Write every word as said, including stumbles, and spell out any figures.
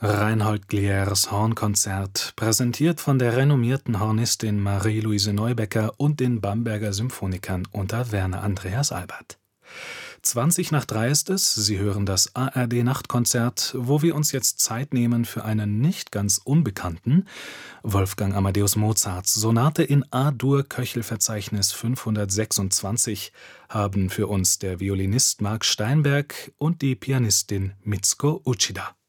Reinhold Gliers Hornkonzert, präsentiert von der renommierten Hornistin Marie-Louise Neubecker und den Bamberger Symphonikern unter Werner Andreas Albert. zwanzig nach drei ist es, Sie hören das A R D-Nachtkonzert, wo wir uns jetzt Zeit nehmen für einen nicht ganz unbekannten Wolfgang Amadeus Mozarts Sonate in A-Dur-Köchelverzeichnis fünfhundertsechsundzwanzig haben für uns der Violinist Marc Steinberg und die Pianistin Mitsuko Uchida.